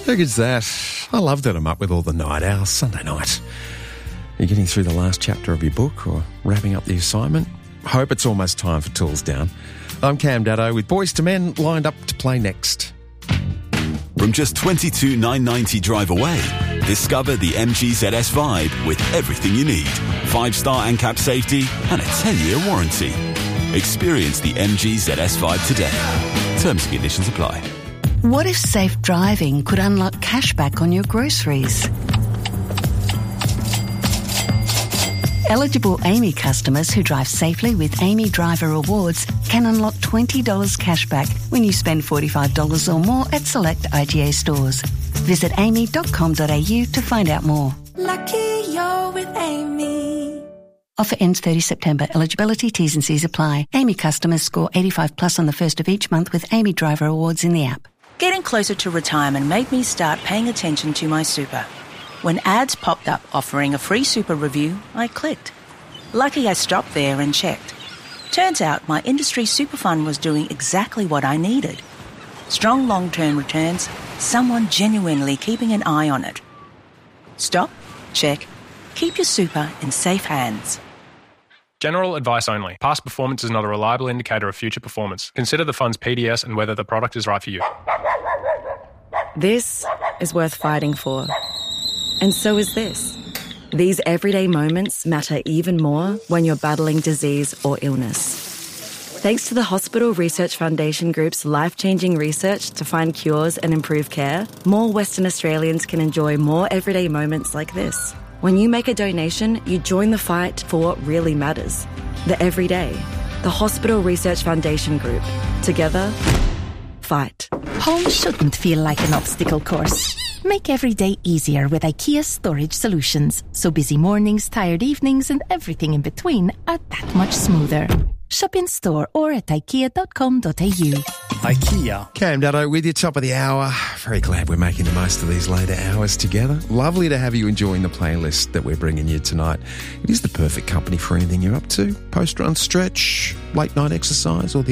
How good's that? I love that I'm up with all the night owls Sunday night. You're getting through the last chapter of your book or wrapping up the assignment. Hope it's almost time for Tools Down. I'm Cam Daddo with Boys to Men lined up to play next. From just $22,990 drive away, discover the MG ZS Vibe with everything you need. 5-star ANCAP safety and a 10-year warranty. Experience the MG ZS Vibe today. Terms and conditions apply. What if safe driving could unlock cashback on your groceries? Eligible Amy customers who drive safely with Amy Driver Rewards can unlock $20 cashback when you spend $45 or more at select IGA stores. Visit amy.com.au to find out more. Lucky you're with Amy. Offer ends 30 September. Eligibility, T's and C's apply. Amy customers score 85 plus on the first of each month with Amy Driver Awards in the app. Getting closer to retirement made me start paying attention to my super. When ads popped up offering a free super review, I clicked. Lucky I stopped there and checked. Turns out my industry super fund was doing exactly what I needed. Strong long-term returns, someone genuinely keeping an eye on it. Stop, check, keep your super in safe hands. General advice only. Past performance is not a reliable indicator of future performance. Consider the fund's PDS and whether the product is right for you. This is worth fighting for. And so is this. These everyday moments matter even more when you're battling disease or illness. Thanks to the Hospital Research Foundation Group's life-changing research to find cures and improve care, more Western Australians can enjoy more everyday moments like this. When you make a donation, you join the fight for what really matters. The everyday. The Hospital Research Foundation Group. Together, fight. Home shouldn't feel like an obstacle course. Make every day easier with IKEA Storage Solutions, so busy mornings, tired evenings and everything in between are that much smoother. Shop in store or at ikea.com.au. IKEA. Cam Daddo with you, top of the hour. Very glad we're making the most of these later hours together. Lovely to have you enjoying the playlist that we're bringing you tonight. It is the perfect company for anything you're up to. Post-run stretch, late night exercise or the